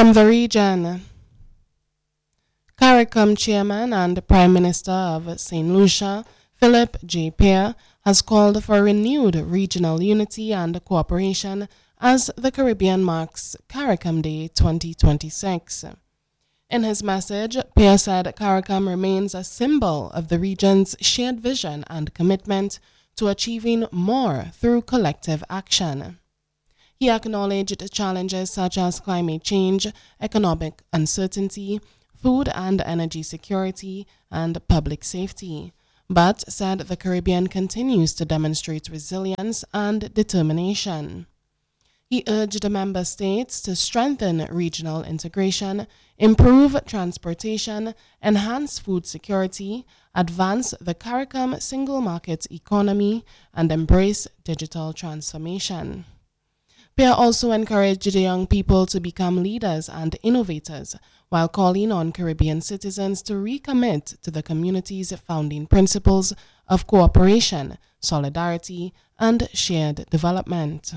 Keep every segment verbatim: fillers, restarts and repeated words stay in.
From the region, CARICOM Chairman and Prime Minister of Saint Lucia, Philip J. Pierre, has called for renewed regional unity and cooperation as the Caribbean marks CARICOM Day twenty twenty-six. In his message, Pierre said CARICOM remains a symbol of the region's shared vision and commitment to achieving more through collective action. He acknowledged challenges such as climate change, economic uncertainty, food and energy security, and public safety, but said the Caribbean continues to demonstrate resilience and determination. He urged member states to strengthen regional integration, improve transportation, enhance food security, advance the CARICOM single market economy, and embrace digital transformation. Pierre also encouraged young people to become leaders and innovators, while calling on Caribbean citizens to recommit to the community's founding principles of cooperation, solidarity, and shared development.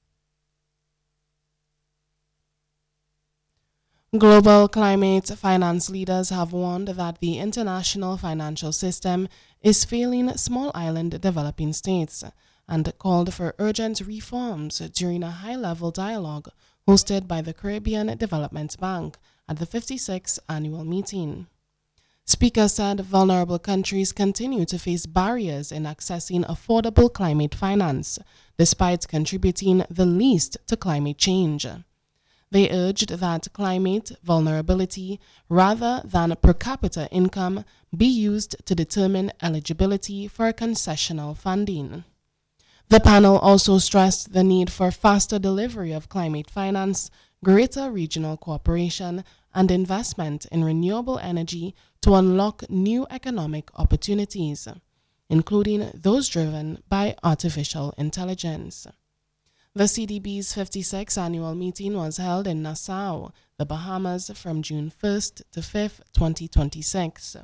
Global climate finance leaders have warned that the international financial system is failing small island developing states and called for urgent reforms during a high-level dialogue hosted by the Caribbean Development Bank at the fifty-sixth annual meeting. Speaker said vulnerable countries continue to face barriers in accessing affordable climate finance, despite contributing the least to climate change. They urged that climate vulnerability, rather than per capita income, be used to determine eligibility for concessional funding. The panel also stressed the need for faster delivery of climate finance, greater regional cooperation, and investment in renewable energy to unlock new economic opportunities, including those driven by artificial intelligence. The C D B's fifty-sixth annual meeting was held in Nassau, the Bahamas, from June first to fifth, twenty twenty-six.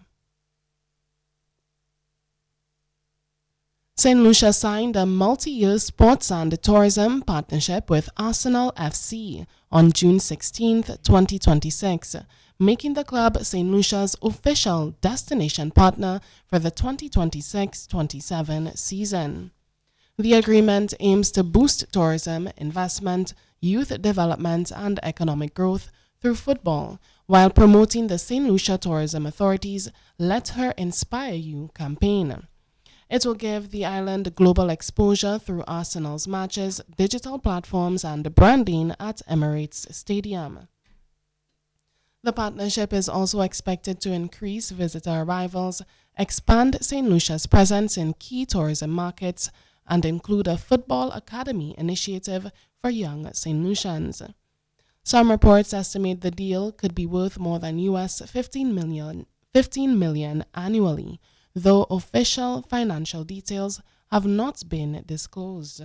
Saint Lucia signed a multi-year sports and tourism partnership with Arsenal F C on June sixteenth, twenty twenty-six, making the club Saint Lucia's official destination partner for the twenty twenty-six twenty-seven season. The agreement aims to boost tourism, investment, youth development, and economic growth through football, while promoting the Saint Lucia Tourism Authority's Let Her Inspire You campaign. It will give the island global exposure through Arsenal's matches, digital platforms, and branding at Emirates Stadium. The partnership is also expected to increase visitor arrivals, expand Saint Lucia's presence in key tourism markets, and include a football academy initiative for young Saint Lucians. Some reports estimate the deal could be worth more than U S fifteen million, fifteen million annually, though official financial details have not been disclosed.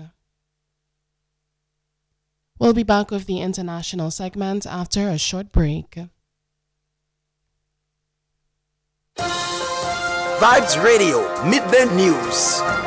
We'll be back with the international segment after a short break. Vibes Radio Midday News.